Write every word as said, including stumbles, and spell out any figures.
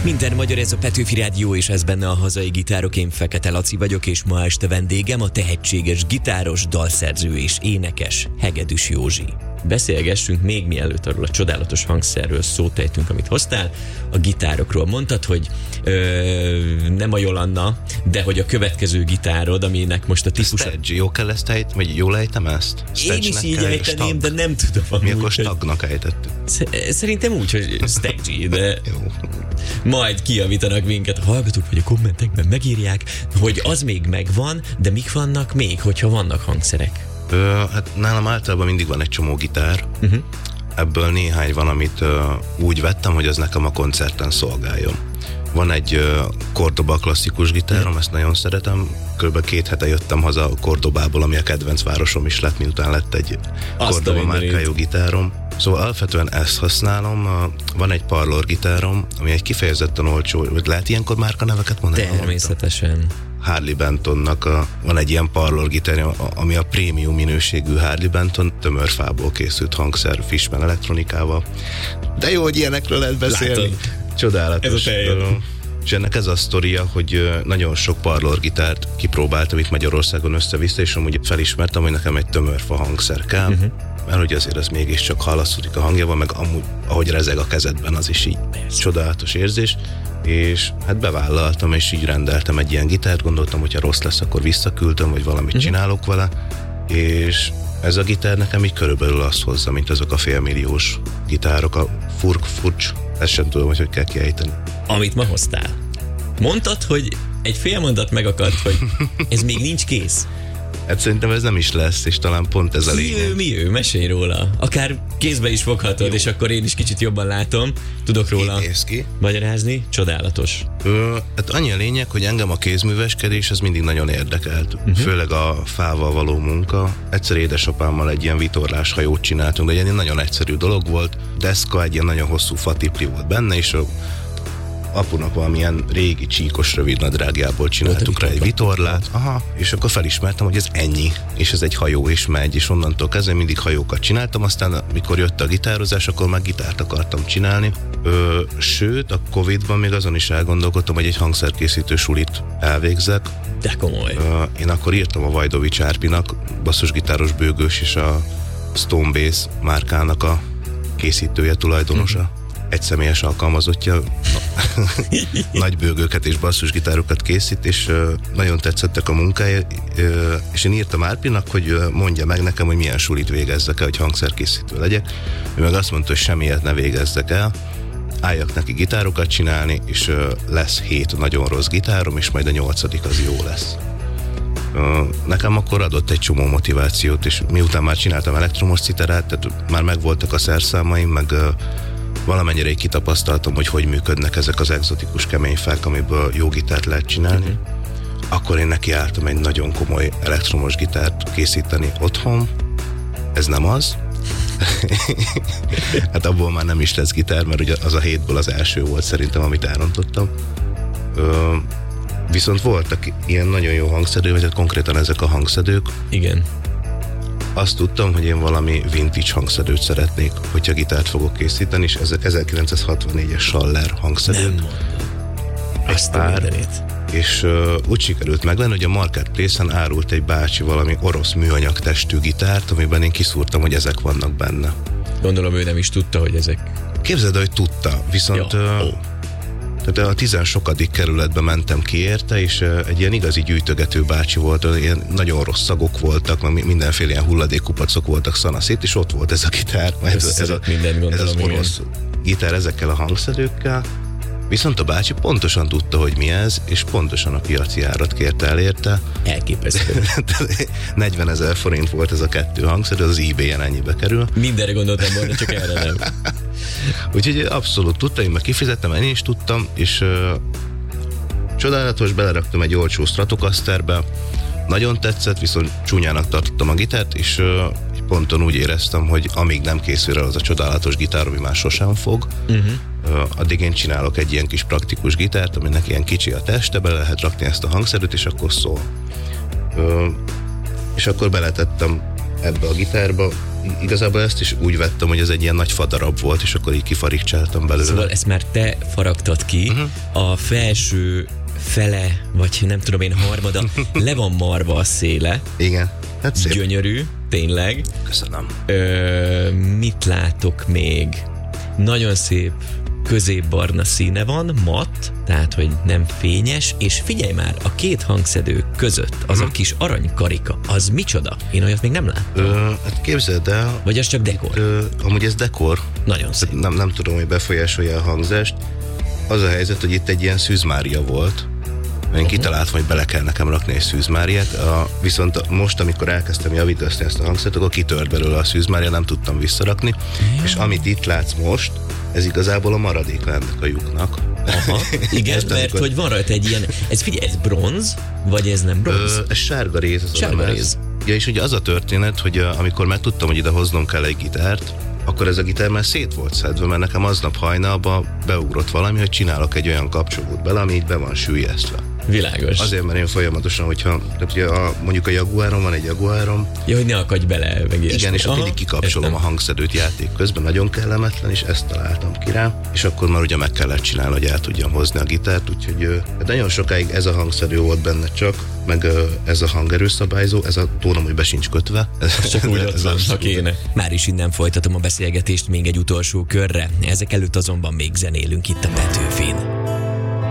Minden magyar, ez a Petőfi Rádió, és ez benne a hazai gitárok. Én Fekete Laci vagyok, és ma este vendégem a tehetséges gitáros, dalszerző és énekes Hegedűs Józsi. Beszélgessünk még mielőtt arról a csodálatos hangszerről szót ejtünk, amit hoztál. A gitárokról mondtad, hogy ö, nem a Jolanna, de hogy a következő gitárod, aminek most a típusa... Steggy, jó kell ezt ejt, vagy jól ejtem ezt? Én is így ejteném, de nem tudom. Mi akkor stagnak ejtettük? Szerintem úgy, hogy Steggy, de majd kijavítanak minket a hallgatók, vagy a kommentekben megírják, hogy az még megvan, de mik vannak még, hogyha vannak hangszerek? Ö, hát nálam általában mindig van egy csomó gitár. Uh-huh. Ebből néhány van, amit ö, úgy vettem, hogy az nekem a koncerten szolgáljon. Van egy ö, Cordoba klasszikus gitárom, uh-huh. ezt nagyon szeretem. Körülbelül két hete jöttem haza Cordobából, ami a kedvenc városom is lett, miután lett egy Cordoba márkájú gitárom. Szóval alapvetően ezt használom. Van egy Parlor gitárom, ami egy kifejezetten olcsó, lehet ilyenkor márkaneveket mondani? Természetesen. Harley Bentonnak a, van egy ilyen Parlor gitárja, ami a prémium minőségű Harley Benton, tömörfából készült hangszer, Fishman elektronikával. De jó, hogy ilyenekről lehet beszélni. Látod? Csodálatos. És ennek ez a sztoria, hogy nagyon sok Parlor gitárt kipróbáltam itt Magyarországon össze-vissza, és amúgy felismertem, hogy nekem egy tömörfa hangszer kell, uh-huh. mert hogy azért az mégiscsak hallaszódik a hangjával, meg amúgy, ahogy rezeg a kezedben, az is így csodálatos érzés. És hát bevállaltam, és így rendeltem egy ilyen gitárt, gondoltam, hogyha rossz lesz, akkor visszaküldöm, vagy valamit uh-huh. csinálok vele, és ez a gitár nekem így körülbelül azt hozza, mint azok a félmilliós gitárok, a furk, furcs, ezt sem tudom, hogy hogy kell kiejteni. Amit ma hoztál. Mondtad, hogy egy fél mondat megakadt, hogy ez még nincs kész. Hát szerintem ez nem is lesz, és talán pont ez a lényeg. Mi ő, mi ő? Mesélj róla. Akár kézbe is foghatod, jó. És akkor én is kicsit jobban látom. Tudok róla ki. magyarázni. Csodálatos. Ö, hát annyi a lényeg, hogy engem a kézműveskedés az mindig nagyon érdekelt. Uh-huh. Főleg a fával való munka. Egyszer édesapámmal egy ilyen vitorlás hajót csináltunk, de egy ilyen nagyon egyszerű dolog volt. Deszka, egy ilyen nagyon hosszú fatipli volt benne, és apunak valamilyen régi csíkos rövidnadrágjából csináltuk rá egy vitorlát, aha, és akkor felismertem, hogy ez ennyi, és ez egy hajó is megy, és onnantól kezdve mindig hajókat csináltam, aztán mikor jött a gitározás, akkor meg gitárt akartam csinálni. Ö, sőt, a Covidban még azon is elgondolkodtam, hogy egy hangszerkészítő sulit elvégzek. De komoly. Ö, én akkor írtam a Vajdovics Árpinak, basszusgitáros bőgős és a Stone Bass márkának a készítője, tulajdonosa. Mm-hmm. Egy személyes alkalmazottja, nagy bőgőket és basszusgitárokat készít, és uh, nagyon tetszettek a munkája, uh, és én írtam Árpinak, hogy uh, mondja meg nekem, hogy milyen sulit végezzek el, hogy hangszerkészítő legyek. Ő meg azt mondta, hogy semmilyet ne végezzek el, álljak neki gitárokat csinálni, és uh, lesz hét nagyon rossz gitárom, és majd a nyolcadik az jó lesz. Uh, nekem akkor adott egy csomó motivációt, és miután már csináltam elektromos citerát, tehát már megvoltak a szerszámaim, meg uh, valamennyire így kitapasztaltam, hogy hogy működnek ezek az egzotikus keményfák, amiből jó gitárt lehet csinálni. Uh-huh. Akkor én nekiálltam egy nagyon komoly elektromos gitárt készíteni otthon. Ez nem az. Hát abból már nem is lesz gitár, mert ugye az a hétből az első volt szerintem, amit elrontottam. Ö, viszont voltak ilyen nagyon jó hangszedők, vagy hát konkrétan ezek a hangszedők. Igen. Azt tudtam, hogy én valami vintage hangszedőt szeretnék, hogyha gitárt fogok készíteni, és ezek ezerkilencszázhatvannégyes Schaller hangszedők. Egy pár. És uh, úgy sikerült meglenni, hogy a Marketplace-en árult egy bácsi valami orosz műanyag testű gitárt, amiben én kiszúrtam, hogy ezek vannak benne. Gondolom, ő nem is tudta, hogy ezek... Képzeld, hogy tudta, viszont... Ja. Uh, Tehát a tizensokadik kerületbe mentem ki érte, és egy ilyen igazi gyűjtögető bácsi volt, ilyen nagyon rossz szagok voltak, meg mindenféle ilyen hulladékkupacok voltak szanaszét, és ott volt ez a gitár, ez, ez, a, ez az orosz gitár ezekkel a hangszedőkkel. Viszont a bácsi pontosan tudta, hogy mi ez, és pontosan a piaci árat kérte el érte. Elképesztő. negyvenezer forint volt ez a kettő hangszedő, az eBay-en ennyibe kerül. Mindenre gondoltam volna, csak erre nem. Úgyhogy abszolút tudtam, én meg kifizettem, én is tudtam, és uh, csodálatos, beleraktam egy olcsó Stratocasterbe, nagyon tetszett, viszont csúnyának tartottam a gitárt, és uh, ponton úgy éreztem, hogy amíg nem készül el az a csodálatos gitár, ami már sosem fog, uh-huh. uh, addig én csinálok egy ilyen kis praktikus gitárt, aminek ilyen kicsi a teste, bele lehet rakni ezt a hangszerűt, és akkor szól. Uh, és akkor beletettem ebbe a gitárba igazából ezt is úgy vettem, hogy ez egy ilyen nagy fadarab volt, és akkor így kifarigcsáltam belőle. Szóval ezt már te faragtad ki, uh-huh. a felső fele, vagy nem tudom én, harmada, le van marva a széle. Igen. Hát szép. Gyönyörű, tényleg. Köszönöm. Ö, mit látok még? Nagyon szép középbarna színe van, matt, tehát hogy nem fényes, és figyelj már, a két hangszedő között az hmm. a kis aranykarika, az micsoda? Én olyat még nem láttam. Ö, hát képzeld el... Vagy az csak dekor? Ö, amúgy ez dekor. Nagyon szép. Nem, nem tudom, hogy befolyásolja a hangzást. Az a helyzet, hogy itt egy ilyen Szűz Mária volt. Én uh-huh. kitaláltam, hogy bele kell nekem rakni egy Szűz Máriát, a, viszont most, amikor elkezdtem javítani ezt a hangszert, akkor kitört belőle a Szűz Mária, nem tudtam visszarakni, uh-huh. és amit itt látsz most, ez igazából a maradéka ennek a lyuknak. Aha, igen, mert amikor... hogy van rajta egy ilyen, ez figyelj, ez bronz, vagy ez nem bronz? Ö, ez sárga réz. Az sárga réz. Ja, és ugye az a történet, hogy a, amikor megtudtam, hogy ide hoznom kell egy gitárt, akkor ez a gitár már szét volt szedve, mert nekem aznap hajnalba beugrott valami, hogy csinálok egy olyan kapcsolót bele, ami így be van süllyesztve. Világos. Azért, mert én folyamatosan, hogyha tehát ugye a, mondjuk a Jaguáron van egy Jaguárom. Ja, hogy ne akadj bele, meg ilyesmi. Igen, és akkor így kikapcsolom értem. A hangszedőt játék közben, nagyon kellemetlen, és ezt találtam ki rá. És akkor már ugye meg kellett csinálni, hogy el tudjam hozni a gitárt, úgyhogy nagyon sokáig ez a hangszedő volt benne csak, meg ez a hangerőszabályzó, ez a tónom, hogy be sincs kötve. Ez csak úgy ott van, ha kéne. Már is innen folytatom a beszélgetést még egy utolsó körre. Ezek előtt azonban még zenélünk itt a Petőfin.